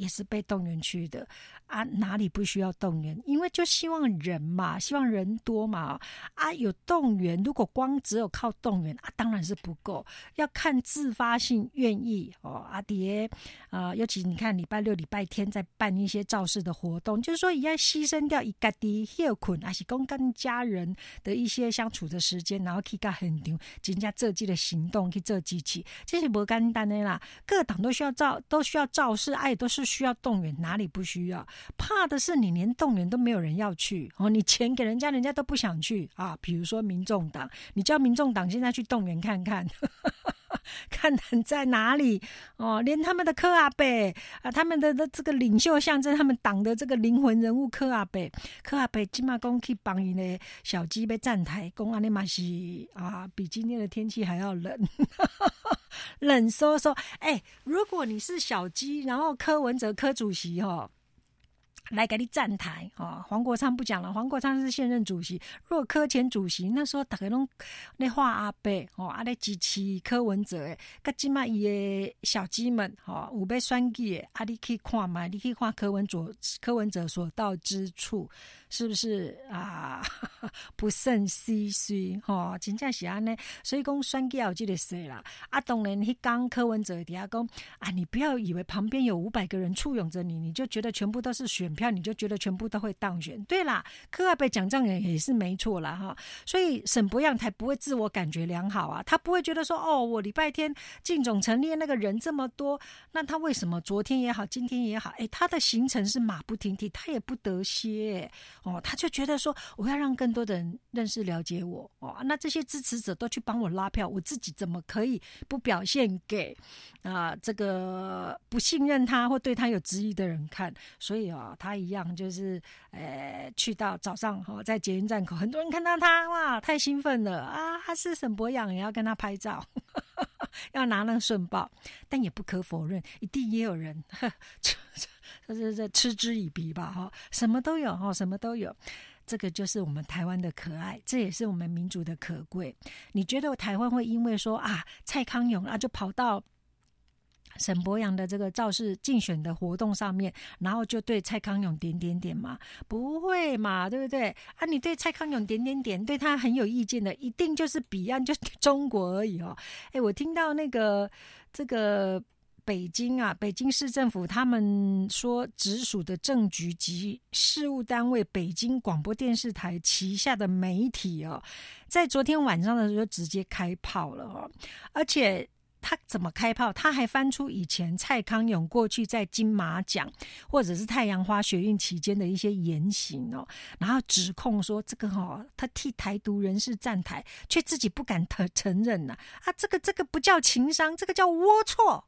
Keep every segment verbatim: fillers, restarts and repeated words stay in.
也是被动员去的啊，哪里不需要动员？因为就希望人嘛，希望人多嘛啊，有动员，如果光只有靠动员啊，当然是不够，要看自发性愿意哦。阿蝶啊，尤其你看礼拜六、礼拜天在办一些造势的活动，就是说也要牺牲掉一家己休困，还是讲跟家人的一些相处的时间，然后去到现场，人家这季的行动去做机器，这是不简单的啦。各党都需要造，都需要造势，哎，都是需要动员，哪里不需要？怕的是你连动员都没有人要去哦，你钱给人家，人家都不想去啊。比如说民众党，你叫民众党现在去动员看看。看人在哪里哦，连他们的柯阿伯啊，他们的这个领袖象征他们党的这个灵魂人物柯阿伯，柯阿伯今嘛讲去帮伊的小鸡被站台，讲安尼嘛是啊，比今天的天气还要冷，冷飕飕。哎、欸，如果你是小鸡，然后柯文哲柯主席哦。来给你站台哦，黄国昌不讲了，黄国昌是现任主席。如果柯前主席那时候大家拢咧画阿伯哦，啊咧支持柯文哲诶，甲即卖伊诶小鸡们哦，有要选举诶，啊你去看嘛，你去看柯文哲柯文哲所到之处，是不是啊？不胜唏嘘吼，真正是安尼。所以讲选举有这个事啦。啊，当然迄刚柯文哲底下讲啊，你不要以为旁边有五百个人簇拥着你，你就觉得全部都是选票，你就觉得全部都会当选。对啦，柯阿伯讲这样也是没错啦哈。所以沈伯洋才不会自我感觉良好啊，他不会觉得说哦，我礼拜天进总成立那个人这么多，那他为什么昨天也好，今天也好，哎，他的行程是马不停蹄，他也不得歇哦，他就觉得说我要让更多的人认识了解我哦，那这些支持者都去帮我拉票，我自己怎么可以不表现给啊、呃、这个不信任他或对他有质疑的人看？所以啊、哦，他一样就是呃去到早上哈、哦，在捷运站口，很多人看到他哇，太兴奋了啊！他是沈伯洋，也要跟他拍照，要拿那个顺报，但也不可否认，一定也有人呵这这这嗤之以鼻吧哈，什么都有哈，什么都有。这个就是我们台湾的可爱，这也是我们民主的可贵。你觉得台湾会因为说啊蔡康永啊就跑到沈伯洋的这个造势竞选的活动上面，然后就对蔡康永点点点嘛？不会嘛，对不对啊？你对蔡康永点点点，对他很有意见的，一定就是彼岸，就是中国而已哦。哎，我听到那个这个。北京啊，北京市政府他们说，直属的政局及事务单位北京广播电视台旗下的媒体哦，在昨天晚上的时候直接开炮了哦，而且他怎么开炮？他还翻出以前蔡康永过去在金马奖或者是太阳花学运期间的一些言行哦，然后指控说这个哦，他替台独人士站台，却自己不敢承认呐啊, 啊，这个这个不叫情商，这个叫龌龊。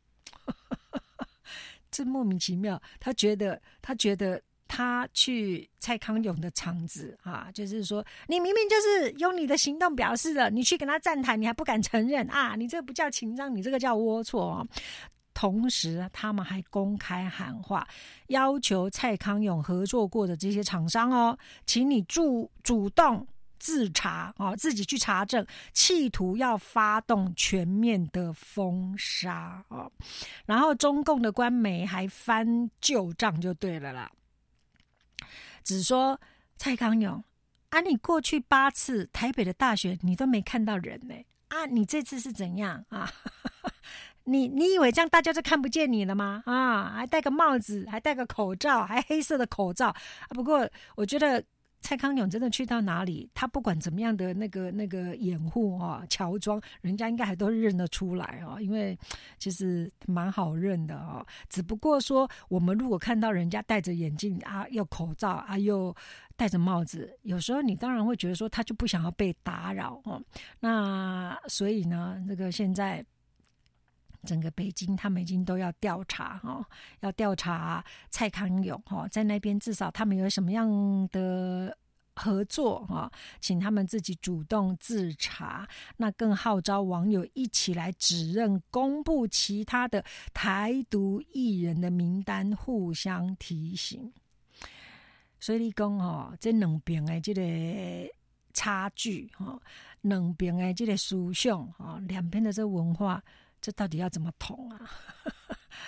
这莫名其妙，他觉得他觉得他去蔡康永的场子啊，就是说你明明就是用你的行动表示了，你去跟他站台，你还不敢承认啊？你这个不叫情商，你这个叫龌龊哦。同时，他们还公开喊话，要求蔡康永合作过的这些厂商哦，请你主主动。自查啊，自己去查证，企图要发动全面的封杀啊。然后中共的官媒还翻旧账就对了啦，只说蔡康永啊，你过去八次台北的大选你都没看到人呢、欸、啊，你这次是怎样啊？你你以为这样大家就看不见你了吗？啊，还戴个帽子，还戴个口罩，还黑色的口罩啊。不过我觉得。蔡康永真的去到哪里，他不管怎么样的那个那个掩护啊、哦、乔装，人家应该还都认得出来啊、哦，因为其实蛮好认的啊、哦。只不过说，我们如果看到人家戴着眼镜啊，又口罩啊，又戴着帽子，有时候你当然会觉得说，他就不想要被打扰哦。那所以呢，这个现在。整个北京他们已经都要调查哦，要调查蔡康永哦，在那边至少他们有什么样的合作哦，请他们自己主动自查。那更号召网友一起来指认，公布其他的台独艺人的名单，互相提醒。所以你讲哦，这两边的这个差距哦，两边的这个思想哦，两边的这个文化。这到底要怎么统啊？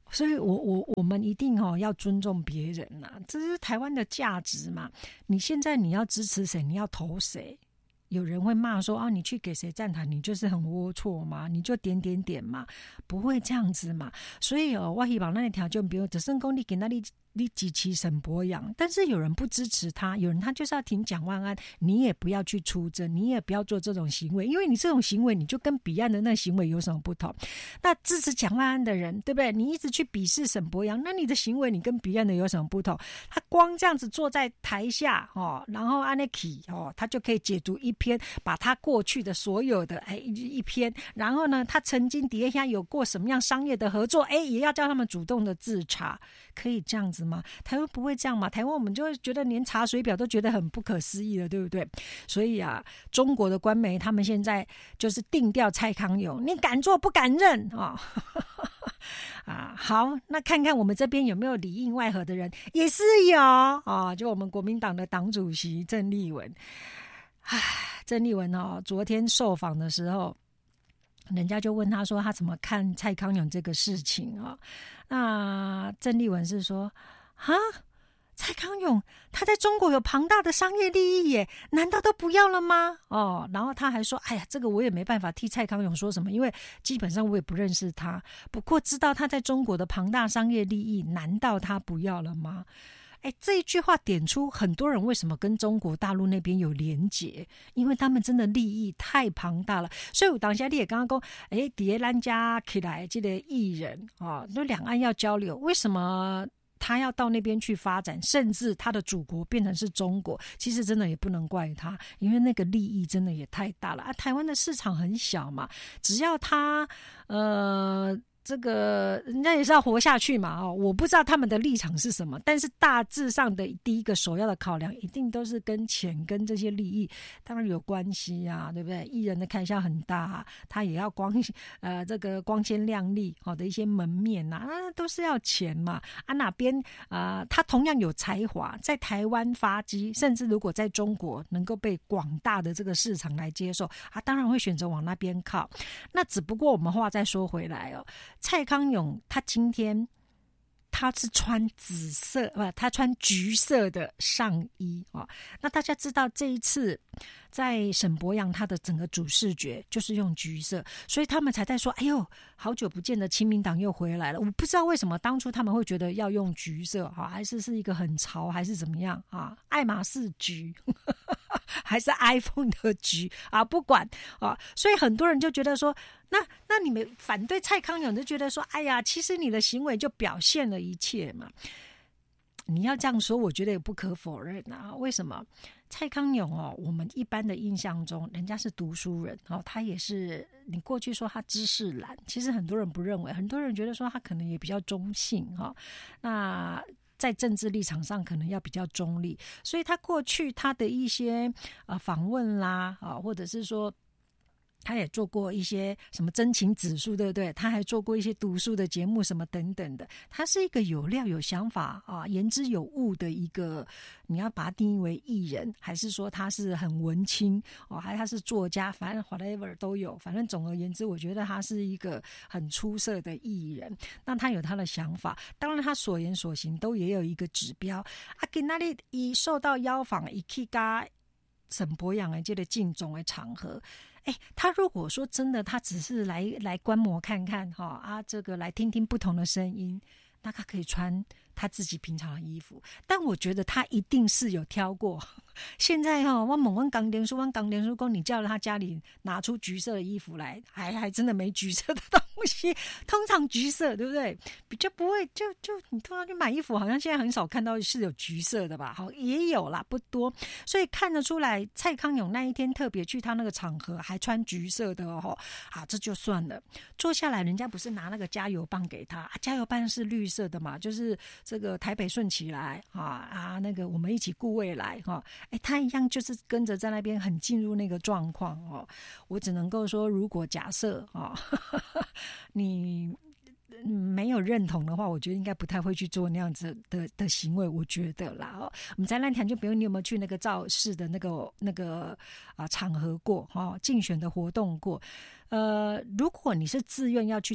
所以我我我们一定哦要尊重别人呐、啊，这是台湾的价值嘛。你现在你要支持谁，你要投谁？有人会骂说啊，你去给谁站台，你就是很龌龊嘛，你就点点点嘛，不会这样子嘛。所以哦，我希望那一条就比如只剩功你给那里。你支持沈伯洋，但是有人不支持他，有人他就是要挺蒋万安，你也不要去出征，你也不要做这种行为，因为你这种行为你就跟彼岸的那行为有什么不同？那支持蒋万安的人，对不对？你一直去鄙视沈伯洋，那你的行为你跟彼岸的有什么不同？他光这样子坐在台下哦，然后安内基哦，他就可以解读一篇，把他过去的所有的哎一篇，然后呢，他曾经底下有过什么样商业的合作，哎，也要叫他们主动的自查，可以这样子吗？台湾不会这样嘛？台湾我们就会觉得连查水表都觉得很不可思议了，对不对？所以啊，中国的官媒他们现在就是定调蔡康永，你敢做不敢认啊、哦！啊，好，那看看我们这边有没有里应外合的人，也是有啊、哦，就我们国民党的党主席郑丽文。唉，郑丽文哦，昨天受访的时候。人家就问他说他怎么看蔡康永这个事情啊、哦？那郑丽文是说啊，蔡康永他在中国有庞大的商业利益耶，难道都不要了吗？哦，然后他还说，哎呀，这个我也没办法替蔡康永说什么，因为基本上我也不认识他，不过知道他在中国的庞大商业利益，难道他不要了吗？哎，这一句话点出很多人为什么跟中国大陆那边有连结，因为他们真的利益太庞大了。所以我当下你也刚刚说，哎，底下咱家起来这个艺人啊，那两岸要交流，为什么他要到那边去发展，甚至他的祖国变成是中国？其实真的也不能怪他，因为那个利益真的也太大了啊！台湾的市场很小嘛，只要他呃。这个人家也是要活下去嘛，哦，我不知道他们的立场是什么，但是大致上的第一个首要的考量，一定都是跟钱跟这些利益当然有关系啊，对不对？艺人的开销很大、啊，他也要光呃这个光鲜亮丽好、哦、的一些门面呐、啊，啊都是要钱嘛。啊哪边啊、呃，他同样有才华，在台湾发迹，甚至如果在中国能够被广大的这个市场来接受，啊当然会选择往那边靠。那只不过我们话再说回来哦。蔡康永他今天他是穿紫色不，他穿橘色的上衣哦。那大家知道这一次在沈伯洋他的整个主视觉就是用橘色，所以他们才在说，哎呦，好久不见的亲民党又回来了。我不知道为什么当初他们会觉得要用橘色啊，还是是一个很潮，还是怎么样啊？爱马仕橘。还是 iPhone 的橘啊，不管啊，所以很多人就觉得说，那那你们反对蔡康永就觉得说，哎呀，其实你的行为就表现了一切嘛。你要这样说，我觉得也不可否认啊。为什么？蔡康永哦，我们一般的印象中，人家是读书人哦，他也是你过去说他知识蓝，其实很多人不认为，很多人觉得说他可能也比较中性哈、哦。那在政治立场上可能要比较中立，所以他过去他的一些呃访问啦啊，或者是说他也做过一些什么真情指数，对不对？他还做过一些读书的节目什么等等的。他是一个有料有想法啊，言之有物的一个，你要把他定义为艺人，还是说他是很文青哦，还是他是作家，反正 whatever 都有。反正总而言之，我觉得他是一个很出色的艺人。那他有他的想法，当然他所言所行都也有一个指标啊。给那里一受到邀访，一去跟沈伯洋的这个敬重的场合。哎，他如果说真的，他只是来来观摩看看哈、哦、啊，这个来听听不同的声音，那他可以穿他自己平常的衣服。但我觉得他一定是有挑过。现在哈、哦，我猛问港联书，问港联书公，你叫他家里拿出橘色的衣服来，还还真的没橘色的东西。通常橘色对不对？比较不会，就就你通常去买衣服，好像现在很少看到是有橘色的吧？好，也有啦，不多。所以看得出来，蔡康永那一天特别去他那个场合，还穿橘色的哦。啊，这就算了。坐下来，人家不是拿那个加油棒给他，啊、加油棒是绿色的嘛，就是这个台北顺起来啊啊，那个我们一起顾未来哈。哎，他一样就是跟着在那边很进入那个状况哦。我只能够说，如果假设啊，你没有认同的话，我觉得应该不太会去做那样子的的行为。我觉得啦，哦，我们在那谈，就比如你有没有去那个造势的那个那个啊场合过哦，竞选的活动过？呃，如果你是自愿要去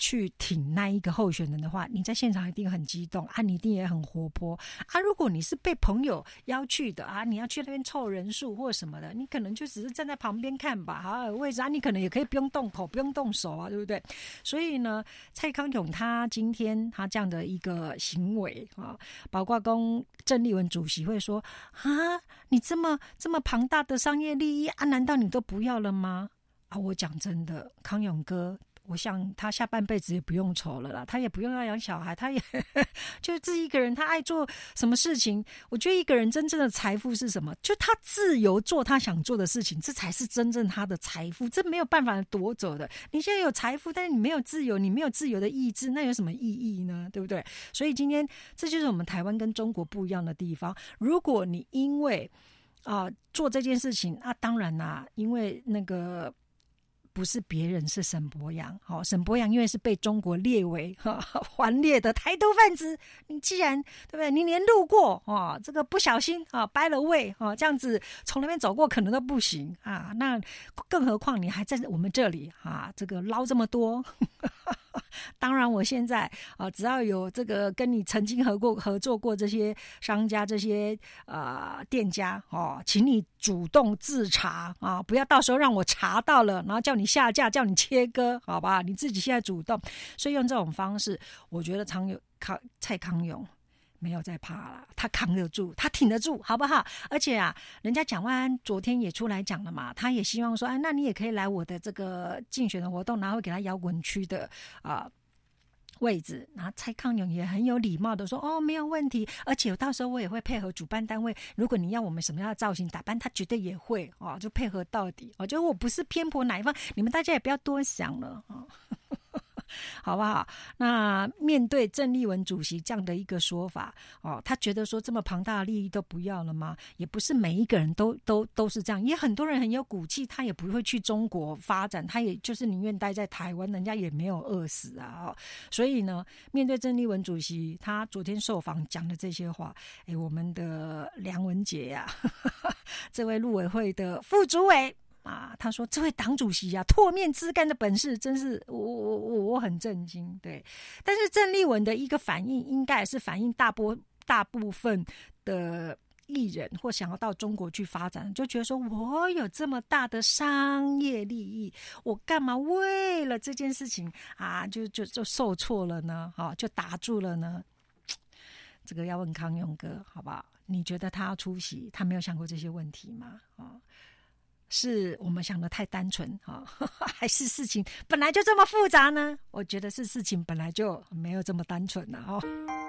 去挺那一个候选人的话，你在现场一定很激动啊，你一定也很活泼啊。如果你是被朋友邀去的啊，你要去那边凑人数或什么的，你可能就只是站在旁边看吧，好有位置啊，你可能也可以不用动口，不用动手啊，对不对？所以呢，蔡康永他今天他这样的一个行为啊，包括跟郑丽文主席会说啊，你这么这么庞大的商业利益啊，难道你都不要了吗？啊，我讲真的，康永哥，我想他下半辈子也不用愁了啦，他也不用要养小孩，他也就自己一个人，他爱做什么事情。我觉得一个人真正的财富是什么？就他自由做他想做的事情，这才是真正他的财富，这没有办法夺走的。你现在有财富，但是你没有自由，你没有自由的意志，那有什么意义呢？对不对？所以今天这就是我们台湾跟中国不一样的地方。如果你因为啊、呃、做这件事情啊，当然啦，因为那个。不是别人，是沈伯洋。好、哦，沈伯洋因为是被中国列为哈环列的台独分子，你既然对不对？你连路过哦，这个不小心啊掰了位哦，这样子从那边走过可能都不行啊。那更何况你还在我们这里啊，这个捞这么多。当然，我现在啊，只要有这个跟你曾经合过合作过这些商家、这些呃店家哦，请你主动自查啊，不要到时候让我查到了，然后叫你下架、叫你切割，好吧？你自己现在主动，所以用这种方式，我觉得常有康蔡康永。没有在怕啦，他扛得住，他挺得住，好不好？而且啊，人家蒋万安昨天也出来讲了嘛，他也希望说，哎，那你也可以来我的这个竞选的活动，然后给他摇滚区的啊、呃、位置。然后蔡康永也很有礼貌的说，哦，没有问题，而且到时候我也会配合主办单位，如果你要我们什么样的造型打扮，他绝对也会哦，就配合到底。我觉得我不是偏颇哪一方，你们大家也不要多想了啊。哦好不好？那面对郑丽文主席这样的一个说法，哦，他觉得说这么庞大的利益都不要了吗？也不是每一个人都都都是这样，也很多人很有骨气，他也不会去中国发展，他也就是宁愿待在台湾，人家也没有饿死啊。哦、所以呢，面对郑丽文主席他昨天受访讲的这些话，哎，我们的梁文杰呀、啊，这位陆委会的副主委。啊，他说这位党主席啊，唾面自干的本事真是我我我我很震惊。对，但是郑丽文的一个反应，应该也是反映大波大部分的艺人或想要到中国去发展，就觉得说我有这么大的商业利益，我干嘛为了这件事情啊，就就就受挫了呢？啊，就打住了呢？这个要问康永哥，好不好？你觉得他要出席，他没有想过这些问题吗？啊？是我们想的太单纯啊、哦，还是事情本来就这么复杂呢？我觉得是事情本来就没有这么单纯了哦。